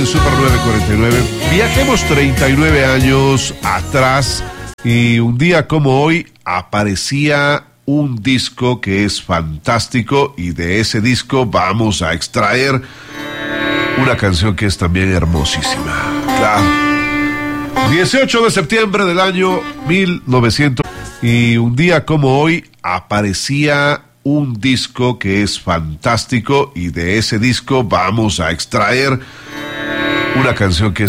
Super 949. Viajemos 39 años atrás y un día como hoy aparecía un disco que es fantástico y de ese disco vamos a extraer una canción que es también hermosísima. Claro. 18 de septiembre del año 1900 y un día como hoy aparecía un disco que es fantástico y de ese disco vamos a extraer una canción que es